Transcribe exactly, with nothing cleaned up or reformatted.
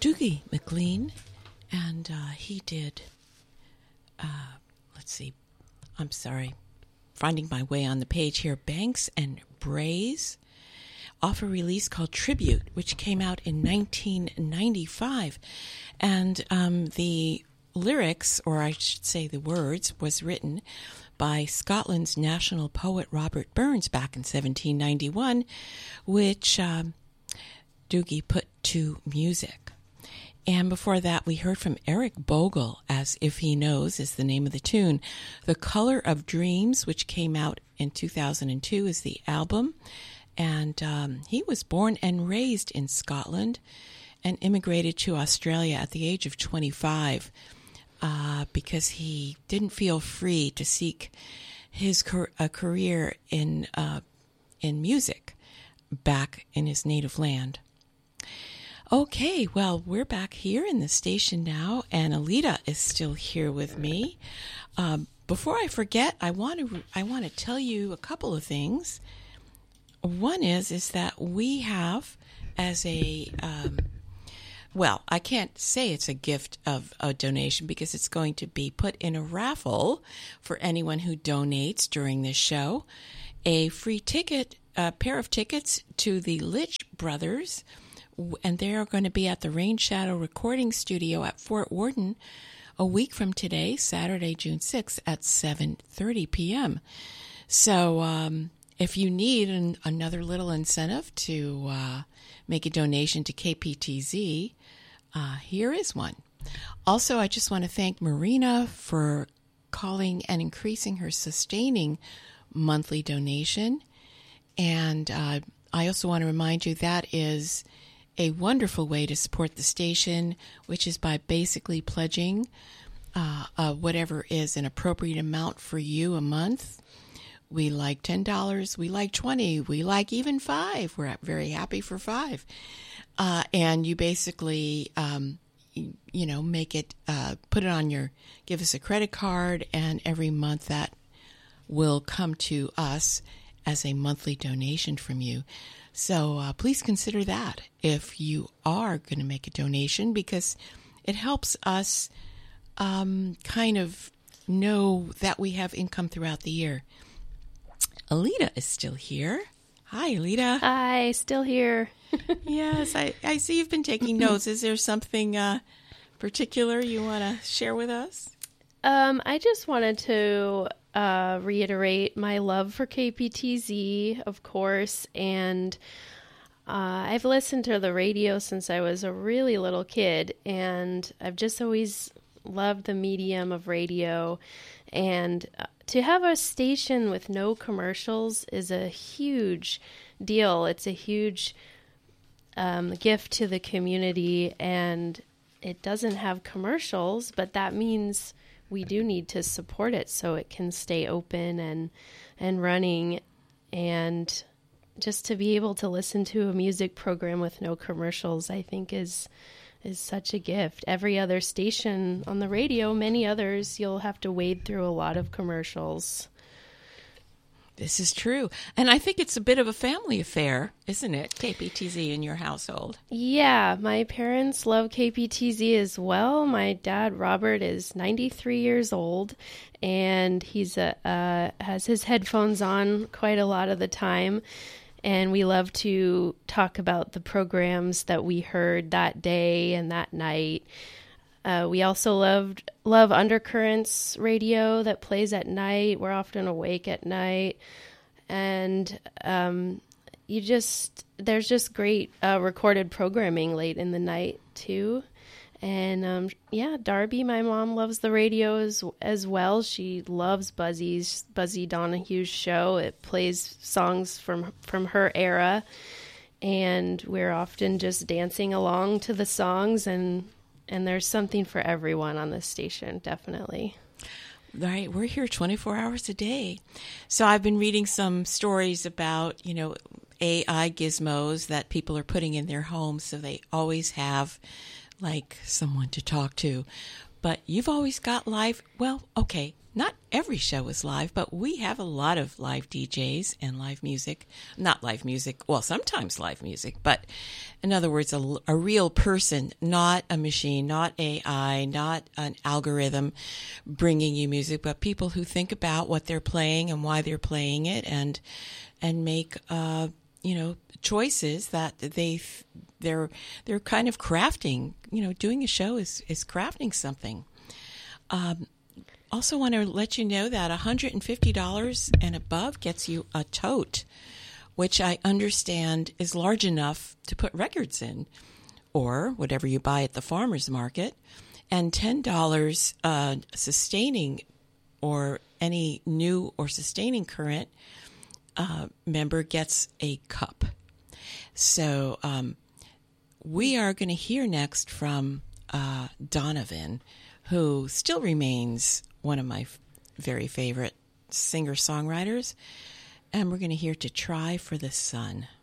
Doogie McLean, and uh, he did, uh, let's see, I'm sorry, finding my way on the page here, Banks and Braze, off a release called Tribute, which came out in nineteen ninety-five. And um, the lyrics, or I should say the words, was written by Scotland's national poet Robert Burns back in seventeen ninety-one, which um, Doogie put to music. And before that, we heard from Eric Bogle, As If He Knows is the name of the tune. The Color of Dreams, which came out in two thousand two, is the album. And um, he was born and raised in Scotland and immigrated to Australia at the age of twenty-five uh, because he didn't feel free to seek his car- a career in uh, in music back in his native land. Okay, well, we're back here in the station now, and Alita is still here with me. Um, before I forget, I want to I want to tell you a couple of things. One is is that we have as a um, well, I can't say it's a gift of a donation because it's going to be put in a raffle for anyone who donates during this show. A free ticket, a pair of tickets to the Litch Brothers. And they are going to be at the Rain Shadow Recording Studio at Fort Worden a week from today, Saturday, June sixth at seven thirty p.m. So um, if you need an, another little incentive to uh, make a donation to K P T Z, uh, here is one. Also, I just want to thank Marina for calling and increasing her sustaining monthly donation. And uh, I also want to remind you that is a wonderful way to support the station, which is by basically pledging uh, uh, whatever is an appropriate amount for you a month. We like ten dollars, we like twenty dollars, we like even five. We're very happy for five. Uh, and you basically, um, you, you know, make it, uh, put it on your, give us a credit card, and every month that will come to us as a monthly donation from you. So uh, please consider that if you are going to make a donation, because it helps us um, kind of know that we have income throughout the year. Alita is still here. Hi, Alita. Hi, still here. Yes, I, I see you've been taking notes. Is there something uh, particular you want to share with us? Um, I just wanted to uh, reiterate my love for K P T Z, of course, and uh, I've listened to the radio since I was a really little kid, and I've just always loved the medium of radio, and uh, to have a station with no commercials is a huge deal. It's a huge um, gift to the community, and it doesn't have commercials, but that means we do need to support it so it can stay open and and running, and just to be able to listen to a music program with no commercials, I think is is such a gift. Every other station on the radio, many others, you'll have to wade through a lot of commercials. This is true. And I think it's a bit of a family affair, isn't it, K P T Z in your household? Yeah, my parents love K P T Z as well. My dad, Robert, is ninety-three years old, and he's a, uh, has his headphones on quite a lot of the time. And we love to talk about the programs that we heard that day and that night. Uh, we also loved love Undercurrents radio that plays at night. We're often awake at night, and um, you just there's just great uh, recorded programming late in the night too. And um, yeah, Darby, my mom, loves the radio as, as well. She loves Buzzy's Buzzy Donahue's show. It plays songs from from her era, and we're often just dancing along to the songs, and and there's something for everyone on this station, definitely. Right, we're here twenty-four hours a day. So I've been reading some stories about, you know, A I gizmos that people are putting in their homes so they always have like someone to talk to. but you've always got live. Well, okay, not every show is live, but we have a lot of live D Js and live music. Not live music, well, sometimes live music, but in other words, a, a real person, not a machine, not A I, not an algorithm bringing you music, but people who think about what they're playing and why they're playing it, and and make uh, you know choices that they they're they're kind of crafting. You know, doing a show is is crafting something. Um, Also want to let you know that one hundred fifty dollars and above gets you a tote, which I understand is large enough to put records in, or whatever you buy at the farmer's market, and ten dollars uh, sustaining, or any new or sustaining current uh, member gets a cup. So um, we are going to hear next from uh, Donovan, who still remains one of my f- very favorite singer-songwriters. And we're going to hear To Try for the Sun.